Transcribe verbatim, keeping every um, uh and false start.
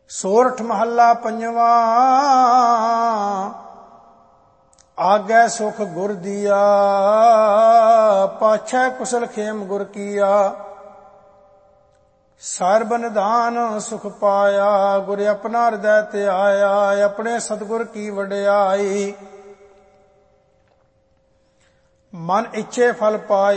ਸੋਰਠ ਮਹੱਲਾ ਪੰਜਵਾਂ। ਆਗੈ ਸੁਖ ਗੁਰ ਦੀਆ, ਪਾਛੈ ਕੁਸਲ ਖੇਮ ਗੁਰ ਕੀਆ। ਸਰਬ ਨਿਧਾਨ ਸੁਖ ਪਾਇਆ, ਗੁਰ ਆਪਣਾ ਹਿਰਦੈ ਤੇ ਆਇਆ। ਆਪਣੇ ਸਤਿਗੁਰ ਕੀ ਵਡਿਆਈ, ਮਨ ਇੱਛੇ ਫਲ ਪਾਇਆ।